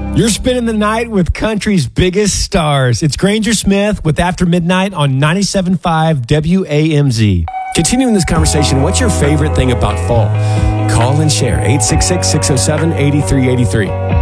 You're spending the night with country's biggest stars. It's Granger Smith with After Midnight on 97.5 WAMZ. Continuing this conversation, what's your favorite thing about fall? Call and share 866-607-8383.